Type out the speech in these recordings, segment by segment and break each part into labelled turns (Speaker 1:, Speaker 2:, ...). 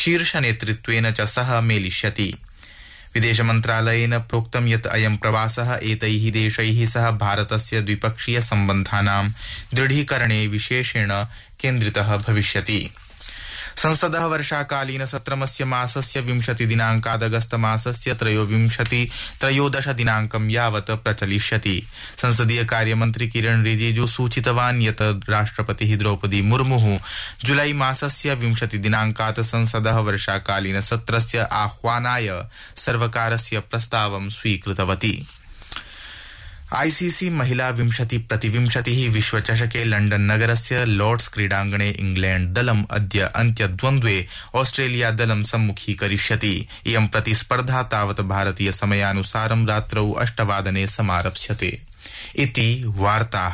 Speaker 1: शीर्षनेतृत्वेन च सह मेलिष्यति। विदेशमन्त्रालयेन प्रोक्तं यत् अयं प्रवासः एतैः देशैः सह भारतस्य द्विपक्षीय सम्बन्धानां दृढीकरणे विशेषेण केन्द्रितः भविष्यति। संसदः वर्षाकालीन सत्रमस्य मासस्य 20 दिनाङ्कात् अगस्त मासस्य 13 दिनाङ्कं यावत् प्रचलिष्यति। संसदीय कार्यमन्त्री किरण रिजिजू सूचितवान् यत् राष्ट्रपतिः द्रौपदी मुर्मुः जुलाई मासस्य 20 दिनाङ्कात् संसदः वर्षाकालीन सत्रस्य आह्वानाय सर्वकारस्य प्रस्तावं स्वीकृतवती। आईसीसी महिला 20x20 विश्वचषके लण्डन नगरस्य लॉर्ड्स क्रीडाङ्गणे इंग्लैंड दलम् अद्य अन्त्यद्वन्द्वे ऑस्ट्रेलिया दलं सम्मुखीकरिष्यति। इयं प्रतिस्पर्धा तावत् भारतीय समयानुसारं रात्रौ 8 वादने समारप्स्यते। इति वार्ताः।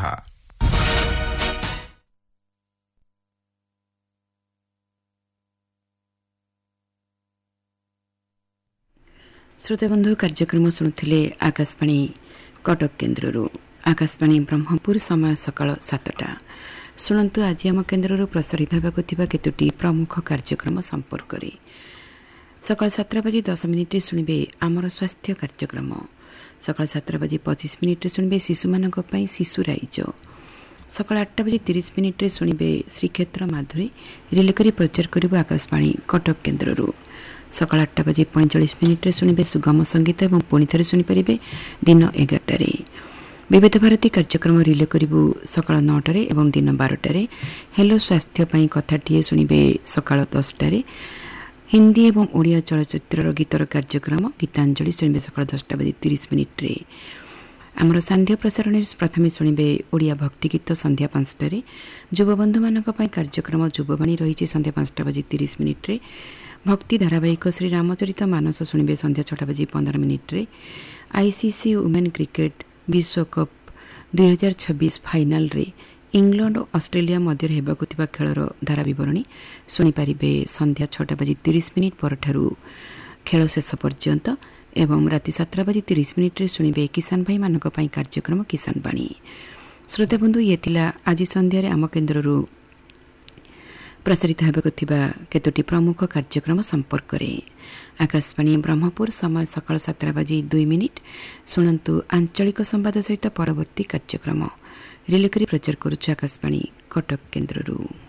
Speaker 2: श्रोताबंधु कार्यक्रम शुणुथिले आकाशवाणी कटक केन्द्ररू। आकाशवाणी ब्रह्मपुर समय सकाळ 7टा। शुणु आज आम केन्द्ररू प्रसारित होगा केतोटी प्रमुख कार्यक्रम संपर्क में। सकाळ 7:10 शुणिबे आमर स्वास्थ्य कार्यक्रम। सकाळ 7:25 शुणिबे शिशु मानक पई शिशु राइज। सकाळ 8:30 शुणिबे श्रीक्षेत्र माधुरी रिलेकरी प्रचार करिबो आकाशवाणी कटक केन्द्ररू। सकाळ 8:45 शुणिबे सुगम संगीत और पुणी थे शुणिपारे दिन 11टारे। विविध भारती कार्यक्रम रिले करूँ सकाळ 9टारे और दिन 12टारे। हेलो स्वास्थ्य कथाटीए शुणिबे सकाळ 10टारे। हिंदी और ओडिया चलचित्र गीतर कार्यक्रम गीतांजलि शुणिबे सकाळ 10:30। आमर सांध्य प्रसारण प्रथमे शुणिबे ओडिया भक्ति गीत संध्या 5टारे। युवबंधु मानक कार्यक्रम युववाणी रही संध्या 5:30। भक्ति धारावाहिक श्री रामचरित मानस शुणिबे संध्या 6:15। आईसीसी वुमेन क्रिकेट विश्वकप 2026 फाइनाल रे इंग्लैंड और ऑस्ट्रेलिया मध्य हेबाकुथिबा खेलर धाराविवरणी शुणिपारे संध्या 6:30 परठारु खेल शेष पर्यंत एवं राति 7:30 शुणिबे किसान भाई मानक पई कार्यक्रम किसान बाणी। श्रोताबंधु ये थिला आज संध्यारे आम केन्द्ररू प्रसारित होगा केतोटी प्रमुख कार्यक्रम संपर्क में। आकाशवाणी ब्रह्मपुर समय सकाळ 7:02 शुणु आंचलिक संवाद सहित परवर्ती कार्यक्रम रिले करी प्रचार करुच्छ आकाशवाणी कटक केन्द्ररू।